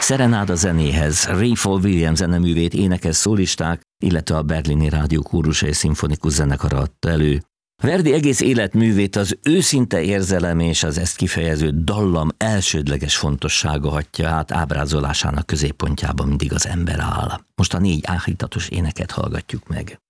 Szerenáda zenéhez Rayford Williams zeneművét énekes szólisták, illetve a Berlini Rádió Kórusa és Szimfonikus Zenekara adta elő. Verdi egész életművét az őszinte érzelem és az ezt kifejező dallam elsődleges fontossága hatja át, ábrázolásának középpontjában mindig az ember áll. Most a 4 áhítatos éneket hallgatjuk meg.